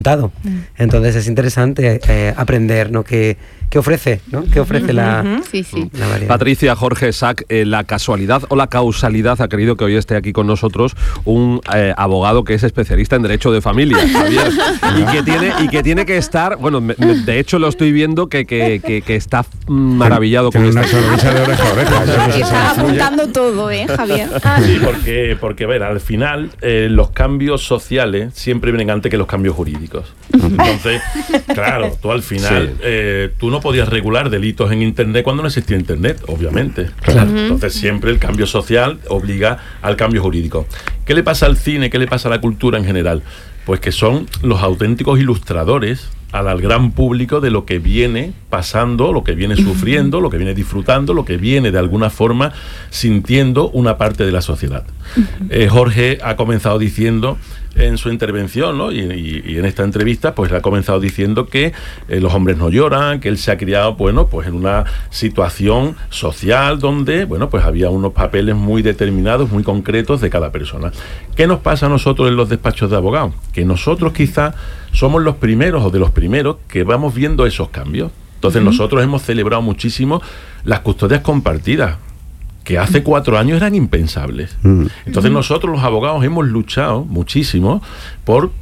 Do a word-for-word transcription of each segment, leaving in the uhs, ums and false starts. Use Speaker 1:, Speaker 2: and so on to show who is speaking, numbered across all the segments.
Speaker 1: Entonces es interesante eh, aprender, ¿no? ¿Qué, qué ofrece, ¿no? ¿Qué ofrece la,
Speaker 2: uh-huh. sí, sí.
Speaker 1: la variedad?
Speaker 3: Patricia, Jorge, Sac, eh, la casualidad o la causalidad ha querido que hoy esté aquí con nosotros un eh, abogado que es especialista en derecho de familia, Javier, y que tiene y que tiene que estar, bueno, me, de hecho lo estoy viendo que, que, que, que está maravillado
Speaker 4: tiene
Speaker 3: con
Speaker 4: una
Speaker 3: este
Speaker 4: sonrisa de oreja a oreja.
Speaker 2: Está apuntando todo, ¿eh, Javier?
Speaker 5: Sí, porque, porque a ver, al final eh, los cambios sociales siempre vienen antes que los cambios jurídicos. Entonces, claro, tú al final, sí. eh, tú no podías regular delitos en Internet cuando no existía Internet, obviamente. Claro. Uh-huh. Entonces siempre el cambio social obliga al cambio jurídico. ¿Qué le pasa al cine? ¿Qué le pasa a la cultura en general? Pues que son los auténticos ilustradores al, al gran público de lo que viene pasando, lo que viene sufriendo, lo que viene disfrutando, lo que viene de alguna forma sintiendo una parte de la sociedad. Eh, Jorge ha comenzado diciendo en su intervención, ¿no? y, y, y en esta entrevista, pues ha comenzado diciendo que eh, los hombres no lloran, que él se ha criado, bueno, pues en una situación social donde, bueno, pues había unos papeles muy determinados, muy concretos de cada persona. ¿Qué nos pasa a nosotros en los despachos de abogados? Que nosotros quizás somos los primeros o de los primeros que vamos viendo esos cambios. Entonces uh-huh. nosotros hemos celebrado muchísimo las custodias compartidas, que hace cuatro años eran impensables. Mm. Entonces nosotros los abogados hemos luchado muchísimo por,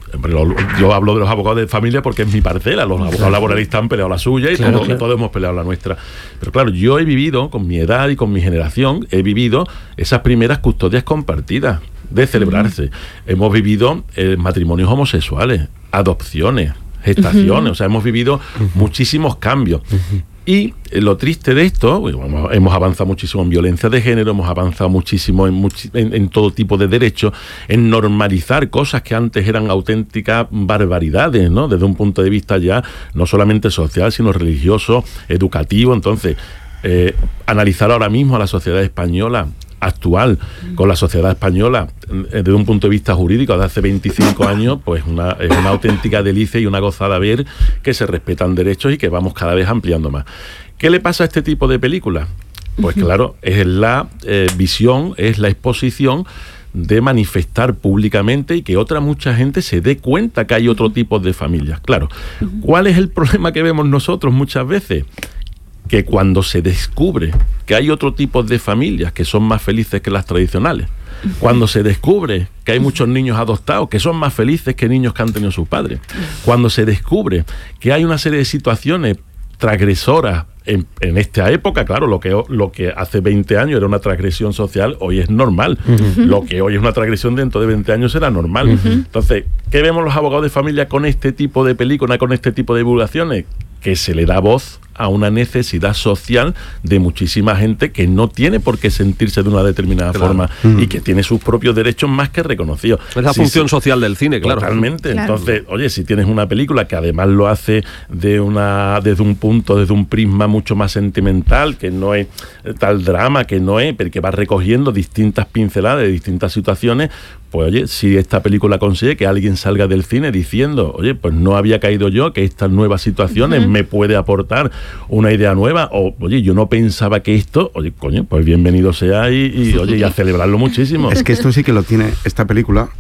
Speaker 5: yo hablo de los abogados de familia porque es mi parcela, los abogados claro. laboralistas han peleado la suya y claro, todos, claro. todos hemos peleado la nuestra. Pero claro, yo he vivido, con mi edad y con mi generación, he vivido esas primeras custodias compartidas de celebrarse. Mm. Hemos vivido eh, matrimonios homosexuales, adopciones, gestaciones, uh-huh. o sea, hemos vivido uh-huh. muchísimos cambios. Uh-huh. Y lo triste de esto, bueno, hemos avanzado muchísimo en violencia de género, hemos avanzado muchísimo en, much- en, en todo tipo de derechos, en normalizar cosas que antes eran auténticas barbaridades, ¿no? Desde un punto de vista ya no solamente social, sino religioso, educativo. Entonces, eh, analizar ahora mismo a la sociedad española actual con la sociedad española desde un punto de vista jurídico de hace veinticinco años, pues una, es una auténtica delicia y una gozada ver que se respetan derechos y que vamos cada vez ampliando más. ¿Qué le pasa a este tipo de películas? Pues claro, es la eh, visión, es la exposición de manifestar públicamente y que otra mucha gente se dé cuenta que hay otro tipo de familias. Claro, ¿cuál es el problema que vemos nosotros muchas veces? Que cuando se descubre que hay otro tipo de familias que son más felices que las tradicionales, cuando se descubre que hay muchos niños adoptados que son más felices que niños que han tenido sus padres, cuando se descubre que hay una serie de situaciones transgresoras en, en esta época, claro, lo que, lo que hace veinte años era una transgresión social, hoy es normal. Uh-huh. Lo que hoy es una transgresión dentro de veinte años será normal. Uh-huh. Entonces, ¿qué vemos los abogados de familia con este tipo de películas, con este tipo de divulgaciones? Que se le da voz a una necesidad social de muchísima gente que no tiene por qué sentirse de una determinada claro. forma mm. y que tiene sus propios derechos más que reconocidos.
Speaker 3: Es la
Speaker 5: sí,
Speaker 3: función
Speaker 5: sí,
Speaker 3: social del cine, claro.
Speaker 5: Totalmente.
Speaker 2: Claro.
Speaker 5: Entonces, oye, si tienes una película que además lo hace de una desde un punto, desde un prisma mucho más sentimental, que no es tal drama, que no es, pero que va recogiendo distintas pinceladas de distintas situaciones, pues oye, si esta película consigue que alguien salga del cine diciendo, oye, pues no había caído yo, que estas nuevas situaciones uh-huh. me puede aportar una idea nueva, o oye, yo no pensaba que esto, oye, coño, pues bienvenido sea y, y oye, y a celebrarlo muchísimo.
Speaker 4: Es que esto sí que lo tiene esta película,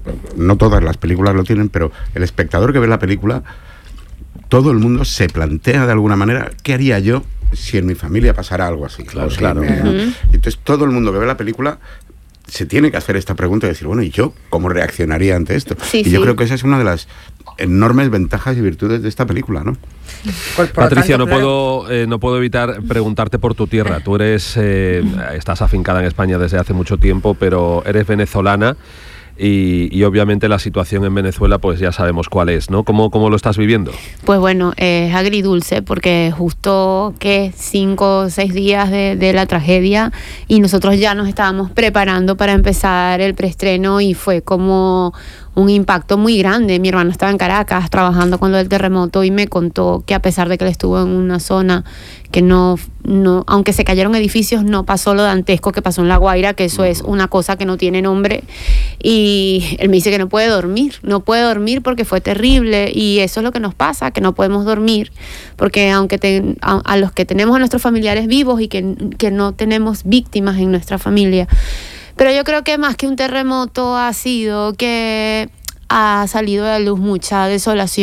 Speaker 4: no todas las películas lo tienen, pero el espectador que ve la película, todo el mundo se plantea de alguna manera, ¿qué haría yo si en mi familia pasara algo así?
Speaker 5: Claro,
Speaker 4: si
Speaker 5: claro.
Speaker 4: Me... Uh-huh. Entonces todo el mundo que ve la película se tiene que hacer esta pregunta y decir, bueno, ¿y yo cómo reaccionaría ante esto?
Speaker 2: Sí,
Speaker 4: y
Speaker 2: sí.
Speaker 4: yo creo que esa es una de las enormes ventajas y virtudes de esta película, ¿no?
Speaker 1: Pues,
Speaker 3: Patricia,
Speaker 1: tanto,
Speaker 3: no
Speaker 1: claro.
Speaker 3: puedo eh, no puedo evitar preguntarte por tu tierra. Tú eres eh, estás afincada en España desde hace mucho tiempo, pero eres venezolana y, y obviamente la situación en Venezuela, pues ya sabemos cuál es, ¿no? ¿Cómo, cómo lo estás viviendo?
Speaker 2: Pues bueno, es agridulce porque justo que cinco o seis días de, de la tragedia y nosotros ya nos estábamos preparando para empezar el preestreno y fue como un impacto muy grande. Mi hermano estaba en Caracas trabajando con lo del terremoto y me contó que a pesar de que él estuvo en una zona que no, no, aunque se cayeron edificios, no pasó lo dantesco que pasó en La Guaira, que eso es una cosa que no tiene nombre. Y él me dice que no puede dormir, no puede dormir porque fue terrible y eso es lo que nos pasa, que no podemos dormir, porque aunque te, a, a los que tenemos a nuestros familiares vivos y que, que no tenemos víctimas en nuestra familia. Pero yo creo que más que un terremoto ha sido que ha salido a la luz mucha desolación.